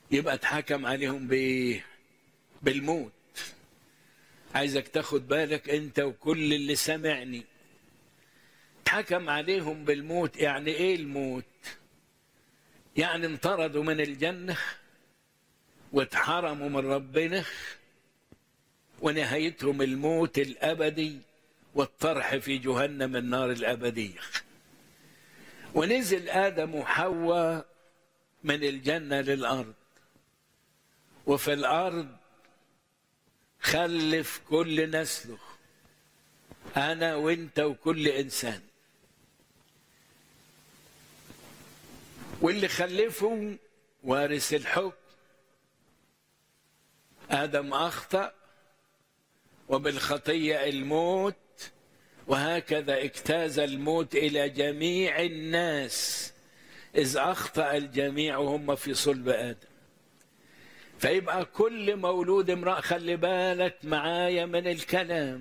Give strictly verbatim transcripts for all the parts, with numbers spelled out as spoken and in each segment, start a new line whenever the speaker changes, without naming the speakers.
يبقى اتحكم عليهم بايه؟ بالموت. عايزك تاخد بالك انت وكل اللي سمعني، اتحكم عليهم بالموت. يعني ايه الموت؟ يعني انطردوا من الجنة واتحرموا من ربنا، ونهايتهم الموت الأبدي والطرح في جهنم النار الأبدية. ونزل آدم وحواء من الجنة للأرض، وفي الأرض خلف كل نسله، أنا وإنت وكل إنسان. واللي خلفه وارث الحكم. آدم أخطأ وبالخطية الموت، وهكذا اجتاز الموت إلى جميع الناس إذ أخطأ الجميع وهم في صلب آدم. فيبقى كل مولود امرأة، خلي بالك معايا من الكلام،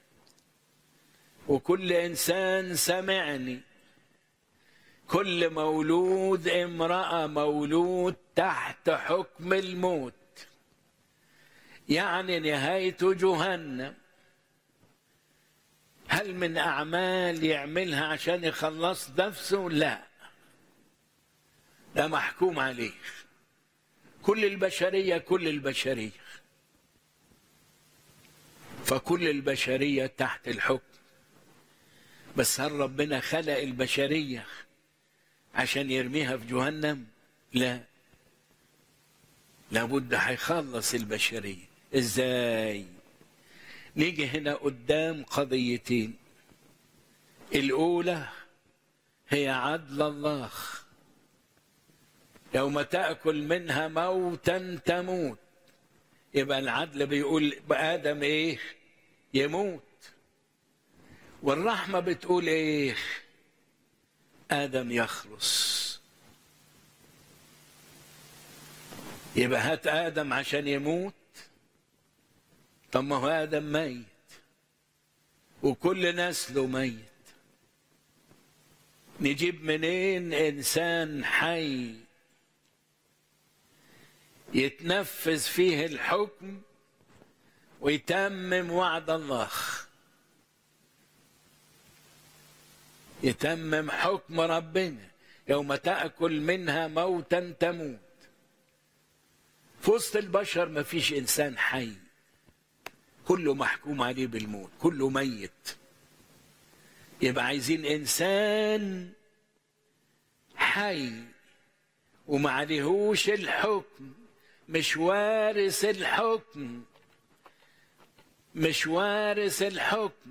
وكل إنسان سمعني، كل مولود امرأة مولود تحت حكم الموت، يعني نهايته جهنم. هل من أعمال يعملها عشان يخلص نفسه؟ لا، ده محكوم عليه. كل البشرية كل البشرية فكل البشرية تحت الحكم. بس هل ربنا خلق البشرية عشان يرميها في جهنم؟ لا، لابد هيخلص البشرية. ازاي؟ نيجي هنا قدام قضيتين. الأولى هي عدل الله، يوم تأكل منها موتا تموت. يبقى العدل بيقول بآدم ايه؟ يموت. والرحمة بتقول ايه؟ آدم يخلص. يبقى هات آدم عشان يموت، طب ما هو آدم ميت وكل نسله ميت. نجيب منين إنسان حي يتنفذ فيه الحكم ويتمم وعد الله، يتمم حكم ربنا يوم تأكل منها موتا تموت؟ في وسط البشر ما فيش إنسان حي، كله محكوم عليه بالموت، كله ميت. يبقى عايزين إنسان حي وما عليهوش الحكم، مش وارث الحكم، مش وارث الحكم.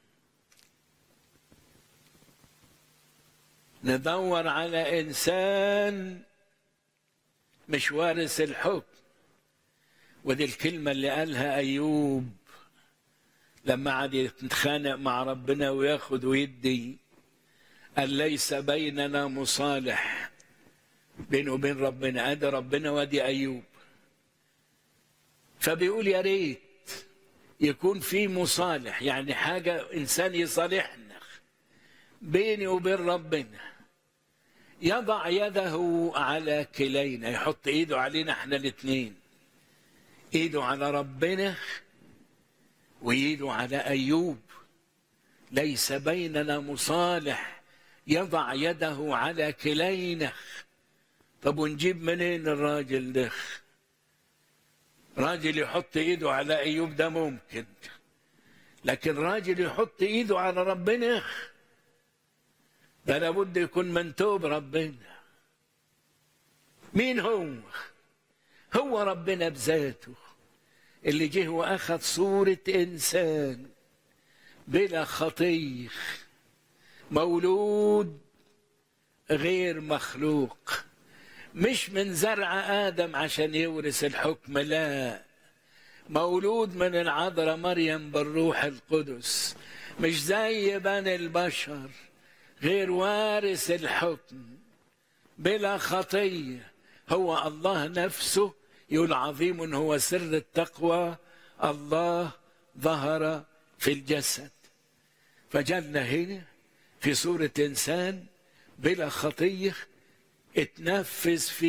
ندور على إنسان مش وارث الحكم. ودي الكلمة اللي قالها أيوب لما عاد يتخانق مع ربنا وياخد ويدي، قال ليس بيننا مصالح، بينه وبين ربنا. ادي ربنا وادي أيوب. فبيقول يا ريت يكون في مصالح، يعني حاجة إنسان يصالحنا بيني وبين ربنا، يضع يده على كلينا، يحط ايده علينا احنا الاثنين، ايده على ربنا وايده على أيوب. ليس بيننا مصالح، يضع يده على كلينا. طب ونجيب منين الراجل ده؟ راجل يحط ايده على أيوب ده ممكن، لكن راجل يحط ايده على ربنا ده لابد يكون منتوب ربنا. مين هو؟ هو ربنا بذاته اللي جه واخذ صورة انسان بلا خطية، مولود غير مخلوق، مش من زرع آدم عشان يورث الحكم، لا، مولود من العذراء مريم بالروح القدس، مش زي بني البشر، غير وارث الحكم بلا خطية. هو الله نفسه يقول عظيم هو سر التقوى، الله ظهر في الجسد، فجلنا هنا في صورة إنسان بلا خطية اتنفذ في